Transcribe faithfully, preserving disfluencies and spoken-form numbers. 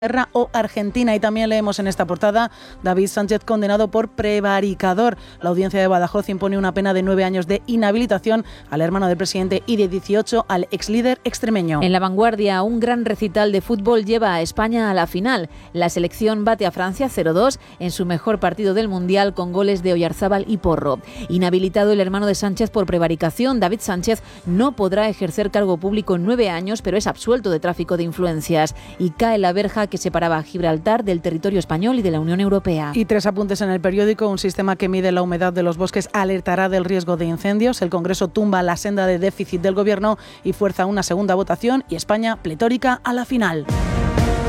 Inglaterra o Argentina. Y también leemos en esta portada: David Sánchez condenado por prevaricador. La audiencia de Badajoz impone una pena de nueve años de inhabilitación al hermano del presidente y de dieciocho al exlíder extremeño. En La Vanguardia, un gran recital de fútbol lleva a España a la final. La selección bate a Francia cero dos en su mejor partido del Mundial con goles de Oyarzábal y Porro. Inhabilitado el hermano de Sánchez por prevaricación, David Sánchez no podrá ejercer cargo público en nueve años, pero es absuelto de tráfico de influencias. Y cae la verja que separaba a Gibraltar del territorio español y de la Unión Europea. Y tres apuntes en el periódico: un sistema que mide la humedad de los bosques alertará del riesgo de incendios. El Congreso tumba la senda de déficit del Gobierno y fuerza una segunda votación. Y España pletórica a la final.